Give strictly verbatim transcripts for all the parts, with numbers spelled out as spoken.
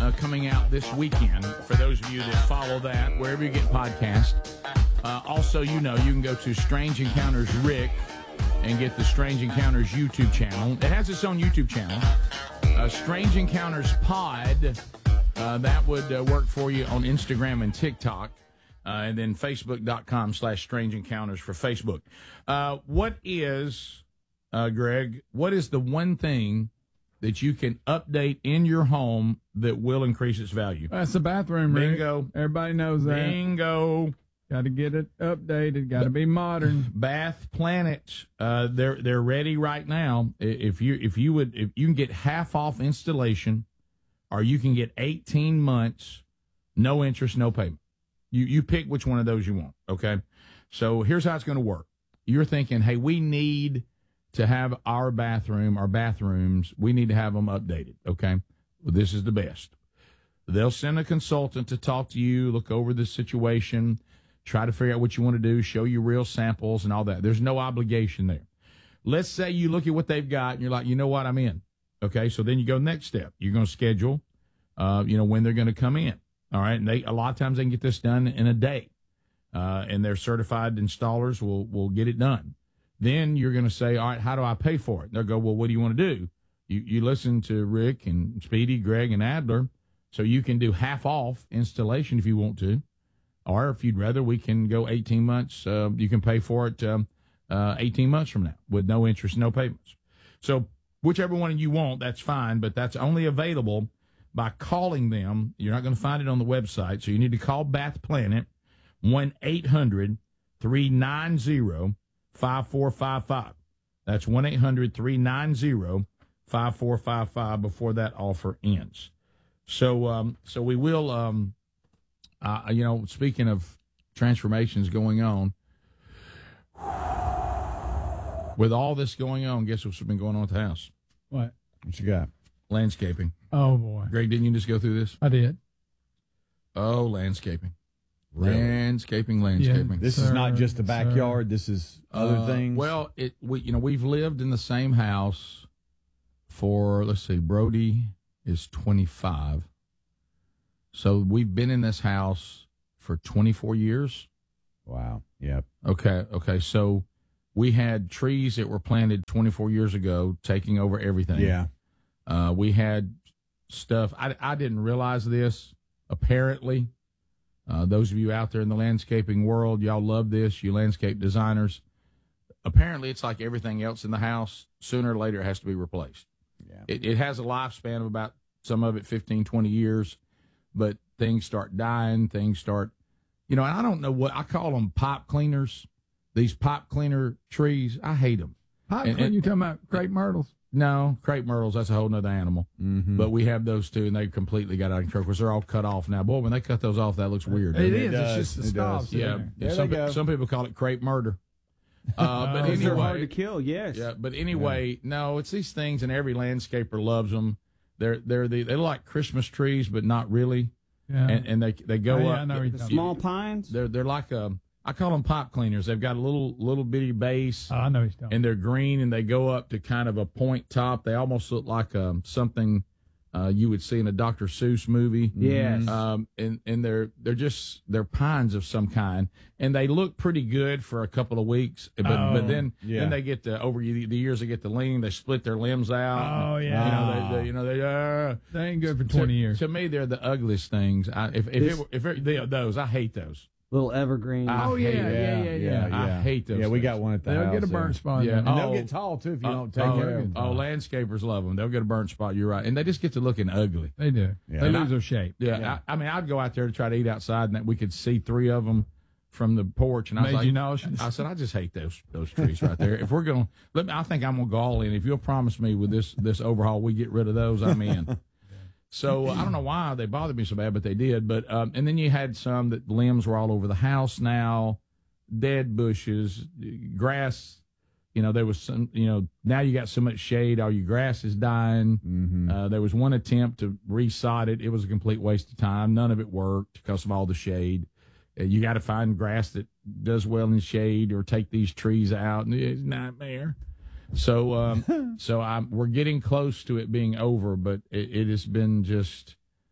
uh, coming out this weekend. For those of you that follow that, wherever you get podcasts. Uh, also, you know, you can go to Strange Encounters Rick and get the Strange Encounters YouTube channel. It has its own YouTube channel. Uh, Strange Encounters Pod, uh, that would uh, work for you on Instagram and TikTok. Uh, and then Facebook.com slash Strange Encounters for Facebook. Uh, what is, uh, Greg, what is the one thing that you can update in your home that will increase its value? That's the bathroom, Rick. Bingo. Everybody knows that. Bingo. Got to get it updated. Got to be modern. Bath Planet, uh, they're they're ready right now. If you if you would if you can get half off installation, or you can get eighteen months, no interest, no payment. You you pick which one of those you want. Okay, so here's how it's going to work. You're thinking, hey, we need to have our bathroom, our bathrooms, we need to have them updated. Okay, well, this is the best. They'll send a consultant to talk to you, look over the situation. Try to figure out what you want to do, show you real samples and all that. There's no obligation there. Let's say you look at what they've got and you're like, you know what, I'm in. Okay, so then you go next step. You're going to schedule, uh, you know, when they're going to come in. All right, and they a lot of times they can get this done in a day, uh, and their certified installers will will get it done. Then you're going to say, all right, how do I pay for it? They'll go, well, what do you want to do? You you listen to Rick and Speedy, Greg, and Adler, so you can do half off installation if you want to. Or if you'd rather, we can go eighteen months. Uh, you can pay for it um, uh, eighteen months from now with no interest, no payments. So whichever one you want, that's fine, but that's only available by calling them. You're not going to find it on the website, so you need to call Bath Planet, one eight hundred three nine zero five four five five. That's one eight hundred three nine zero five four five five before that offer ends. So, um, so we will... Um, Uh, you know, speaking of transformations going on, with all this going on, guess what's been going on at the house? What? What you got? Landscaping. Oh, boy. Greg, didn't you just go through this? I did. Oh, landscaping. Really? Landscaping, landscaping. Yeah, This sir, is not just the sir. backyard. This is other Uh, things. Well, it we you know we've lived in the same house for, let's see, Brody is twenty-five. So we've been in this house for twenty-four years. Wow. Yep. Okay. Okay. So we had trees that were planted twenty-four years ago, taking over everything. Yeah. Uh, we had stuff. I, I didn't realize this. Apparently, uh, those of you out there in the landscaping world, y'all love this. You landscape designers. Apparently, it's like everything else in the house. Sooner or later, it has to be replaced. Yeah. It, it has a lifespan of about, some of it fifteen, twenty years. But things start dying, things start, you know, and I don't know what, I call them pipe cleaners, these pipe cleaner trees. I hate them. Pipe And- clean, and- you talking about crepe myrtles? No, crepe myrtles, that's a whole nother animal. Mm-hmm. But we have those too, and they've completely got out of control because they're all cut off now. Boy, when they cut those off, that looks weird. It doesn't is. does. It's just the It does. stalks. Yeah, Yeah. yeah, There some, they go. some people call it crepe murder. Uh, but Oh, Those are hard anyway, to kill, yes. yeah. But anyway, no, it's these things, and every landscaper loves them. They're they're the they're like Christmas trees, but not really. Yeah. And and they they go Oh, yeah, up. I know what you're The talking small pines? They're they're like a I call them pipe cleaners. They've got a little little bitty base, Oh, I know he's talking. and they're green, and they go up to kind of a point top. They almost look like um, something uh, you would see in a Doctor Seuss movie. Yes. Um, and and they're they're just they're pines of some kind, and they look pretty good for a couple of weeks. But Oh, but then yeah. then they get to over the, the years they get to lean. They split their limbs out. Oh, You yeah. know they, they you know they uh, They ain't good for twenty to, years. To me, they're the ugliest things. I, if if This- it, were- if it, they, those, I hate those. Little evergreen. I Oh, yeah, hate yeah, it. yeah, yeah, yeah. I hate those. Yeah, we things. got one at the They'll house. get a burnt there. spot. Yeah. in And there. they'll Oh. get tall, too, if you Uh, don't take oh, care of them. Oh, landscapers love them. They'll get a burnt spot. You're right, and they just get to looking ugly. They do. Yeah. They And lose I- their shape. Yeah, Yeah. I, I mean, I'd go out there to try to eat outside, and that we could see three of them from the porch, and I was Made like, you nauseous. I said, I just hate those those trees right there. If we're going, let me. I think I'm gonna go all in. If you'll promise me with this this overhaul, we get rid of those, I'm in. So uh, I don't know why they bothered me so bad, but they did. But um, and then you had some that limbs were all over the house now, dead bushes, grass. You know, there was some. You know, now you got so much shade, all your grass is dying. Mm-hmm. Uh, there was one attempt to resod it. It was a complete waste of time. None of it worked because of all the shade. Uh, you got to find grass that does well in shade, or take these trees out, and it's a nightmare. So, um, so I'm we're getting close to it being over, but it, it has been just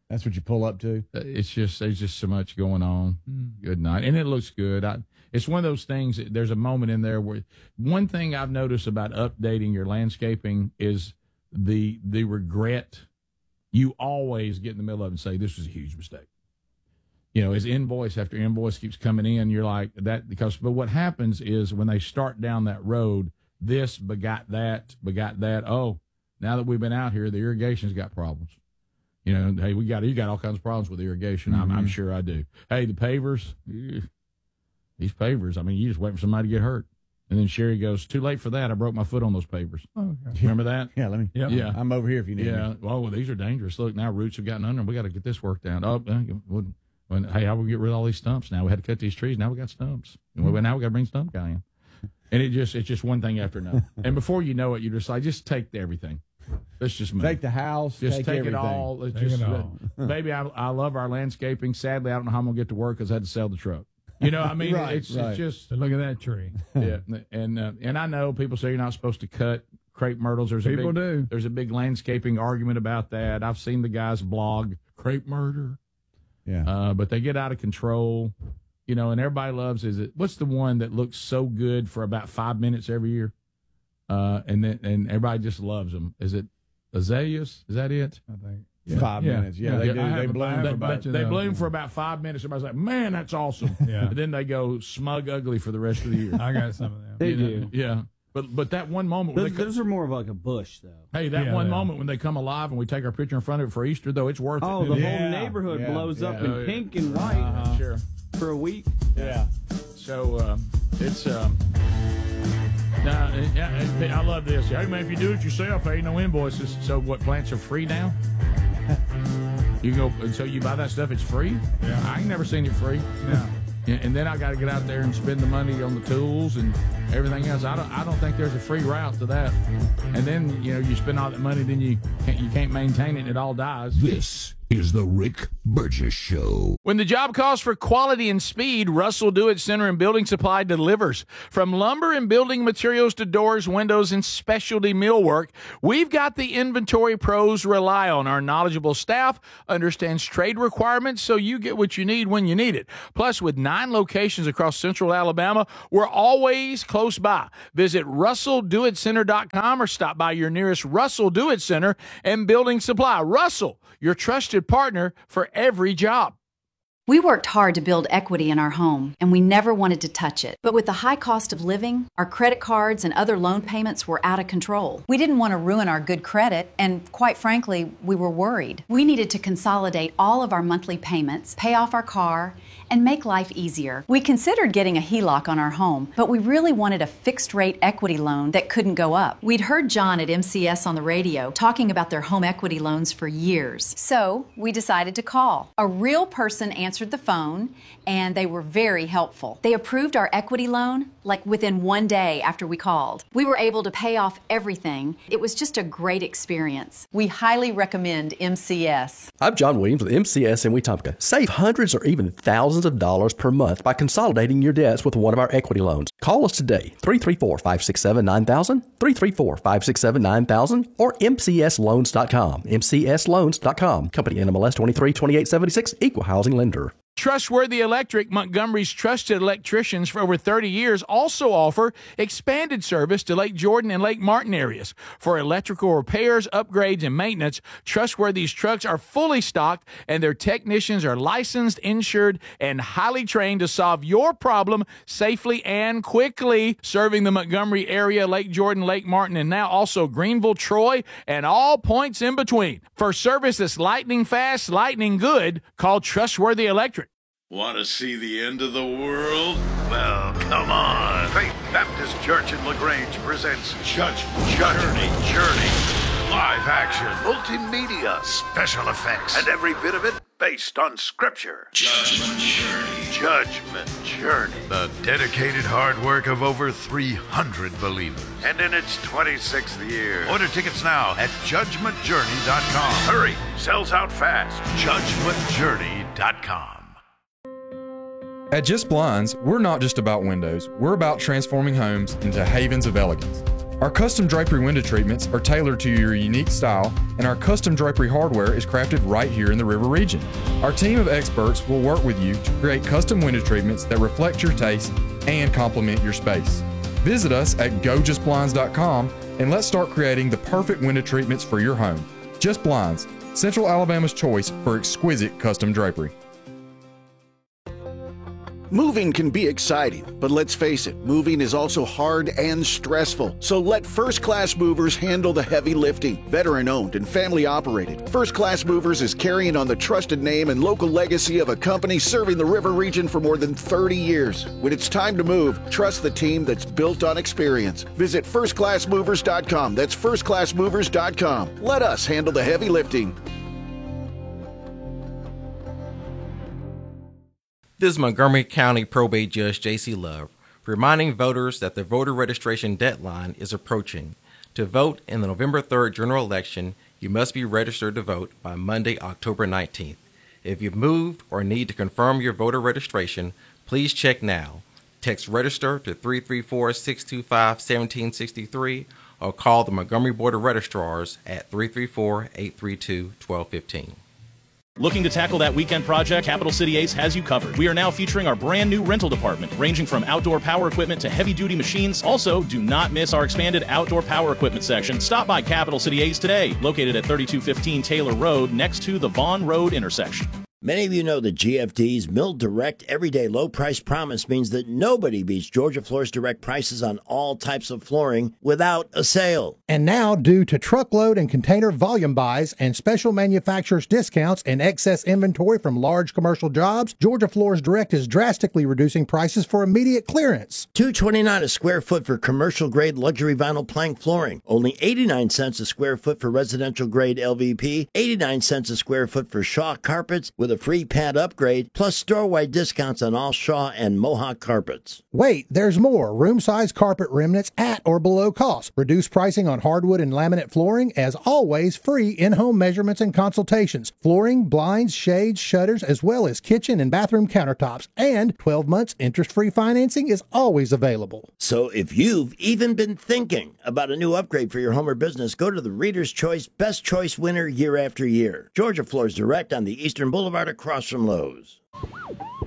That's what you pull up to. It's just there's just so much going on. Good night, and it looks good. I, it's one of those things. There's a moment in there where one thing I've noticed about updating your landscaping is the the regret. You always get in the middle of it and say this was a huge mistake. You know, as invoice after invoice keeps coming in, you're like that because. But what happens is when they start down that road, this begot that, begot that. Oh, now that we've been out here, the irrigation's got problems. You know, hey, we got you got all kinds of problems with irrigation. Mm-hmm. I'm, I'm sure I do. Hey, the pavers, these pavers. I mean, you just wait for somebody to get hurt, and then Sherry goes, "Too late for that. I broke my foot on those pavers." Oh, okay. Remember that? Yeah, let me. Yep. Yeah, I'm over here if you need. Yeah. me. Oh, well, these are dangerous. Look, now roots have gotten under them. We got to get this worked out. Oh, well, when, hey, how we get rid of all these stumps? Now we had to cut these trees. Now we got stumps. And we, now we got to bring stump guy in. And it just it's just one thing after another. And before you know it, you just like just take everything. Let's just move. Take the house. Just take, take everything. it all. Let's Take just, it all. baby, I, I love our landscaping. Sadly, I don't know how I'm gonna get to work because I had to sell the truck. You know, I mean, Right, it's, right. it's just So look at that tree. yeah. And uh, and I know people say you're not supposed to cut crepe myrtles. There's People a big, do. There's a big landscaping argument about that. I've seen the guys blog crepe murder. Yeah. Uh, but they get out of control, you know, and everybody loves is it what's the one that looks so good for about five minutes every year? Uh, and then and everybody just loves them. Is it azaleas? Is that it? I think. Five Yeah. minutes. Yeah, Yeah. they Yeah, do. I have They a- I bloom have for a about. bunch of They those, bloom yeah. for about five minutes. Everybody's like, man, that's awesome. Yeah. And then they go smug ugly for the rest of the year. I got some of them. They You know? do. Yeah. But but that one moment when Those, they co- those are more of like a bush, though. hey, that Yeah, one they are. moment when they come alive and we take our picture in front of it for Easter, though, it's worth Oh, it. the Yeah, whole neighborhood yeah, blows up yeah. in Oh, yeah. pink and white Uh-huh. Sure. for a week. Yeah. So um, it's um, nah, uh, yeah, I love this. Hey man, if you do it yourself, hey, no invoices. So what? Plants are free now. You can go until you buy that stuff. It's free. Yeah. I ain't never seen it free. Yeah. Yeah, and then I got to get out there and spend the money on the tools and everything else. I don't. I don't think there's a free route to that. And then you know you spend all that money, then you can't. You can't maintain it. And it all dies. This is the Rick Burgess Show. When the job calls for quality and speed, Russell Do-It Center and Building Supply delivers. From lumber and building materials to doors, windows, and specialty millwork, we've got the inventory pros rely on. Our knowledgeable staff understands trade requirements, so you get what you need when you need it. Plus, with nine locations across central Alabama, we're always close by. Visit russell do it center dot com or stop by your nearest Russell Do-It Center and Building Supply. Russell, your trusted partner for every job. We worked hard to build equity in our home, and we never wanted to touch it. But with the high cost of living, our credit cards and other loan payments were out of control. We didn't want to ruin our good credit, and quite frankly, we were worried. We needed to consolidate all of our monthly payments, pay off our car, and make life easier. We considered getting a H E L O C on our home, but we really wanted a fixed-rate equity loan that couldn't go up. We'd heard John at M C S on the radio talking about their home equity loans for years. So we decided to call. A real person answered the phone, and they were very helpful. They approved our equity loan like within one day after we called. We were able to pay off everything. It was just a great experience. We highly recommend M C S. I'm John Williams with M C S in Wetumpka. Save hundreds or even thousands of dollars per month by consolidating your debts with one of our equity loans. Call us today, three three four, five six seven, nine thousand, three three four, five six seven, nine thousand, or m c s loans dot com, m c s loans dot com. Company N M L S twenty-three twenty-eight seventy-six, Equal Housing Lender. Trustworthy Electric, Montgomery's trusted electricians for over thirty years, also offer expanded service to Lake Jordan and Lake Martin areas. For electrical repairs, upgrades, and maintenance, Trustworthy's trucks are fully stocked, and their technicians are licensed, insured, and highly trained to solve your problem safely and quickly. Serving the Montgomery area, Lake Jordan, Lake Martin, and now also Greenville, Troy, and all points in between. For service that's lightning fast, lightning good, call Trustworthy Electric. Want to see the end of the world? Well, come on. Faith Baptist Church in LaGrange presents Judgment Journey. Journey. Live action, multimedia, special effects, and every bit of it based on Scripture. Judgment Journey. Judgment Journey. The dedicated hard work of over three hundred believers. And in its twenty-sixth year. Order tickets now at judgment journey dot com. Hurry, sells out fast. judgment journey dot com. At Just Blinds, we're not just about windows. We're about transforming homes into havens of elegance. Our custom drapery window treatments are tailored to your unique style, and our custom drapery hardware is crafted right here in the River region. Our team of experts will work with you to create custom window treatments that reflect your taste and complement your space. Visit us at go just blinds dot com and let's start creating the perfect window treatments for your home. Just Blinds, Central Alabama's choice for exquisite custom drapery. Moving can be exciting, but let's face it, moving is also hard and stressful. So let First Class Movers handle the heavy lifting. Veteran owned and family operated, First Class Movers is carrying on the trusted name and local legacy of a company serving the River region for more than thirty years. When it's time to move, trust the team that's built on experience. Visit first class movers dot com. That's first class movers dot com. Let us handle the heavy lifting. This is Montgomery County Probate Judge J C Love, reminding voters that the voter registration deadline is approaching. To vote in the November third general election, you must be registered to vote by Monday, October nineteenth. If you've moved or need to confirm your voter registration, please check now. Text REGISTER to three three four, six two five, one seven six three or call the Montgomery Board of Registrars at three three four, eight three two, one two one five. Looking to tackle that weekend project? Capital City Ace has you covered. We are now featuring our brand new rental department, ranging from outdoor power equipment to heavy-duty machines. Also, do not miss our expanded outdoor power equipment section. Stop by Capital City Ace today, located at thirty-two fifteen Taylor Road, next to the Vaughn Road intersection. Many of you know that G F D's Mill Direct Everyday Low Price Promise means that nobody beats Georgia Floors Direct prices on all types of flooring without a sale. And now, due to truckload and container volume buys and special manufacturers' discounts and excess inventory from large commercial jobs, Georgia Floors Direct is drastically reducing prices for immediate clearance. two twenty-nine a square foot for commercial-grade luxury vinyl plank flooring. Only eighty-nine cents a square foot for residential-grade L V P. eighty-nine cents a square foot for Shaw carpets with a free pad upgrade, plus store-wide discounts on all Shaw and Mohawk carpets. Wait, there's more. Room-size carpet remnants at or below cost. Reduced pricing on hardwood and laminate flooring. As always, free in-home measurements and consultations. Flooring, blinds, shades, shutters, as well as kitchen and bathroom countertops. And twelve months interest-free financing is always available. So if you've even been thinking about a new upgrade for your home or business, go to the Reader's Choice Best Choice winner year after year. Georgia Floors Direct on the Eastern Boulevard across from Lowe's.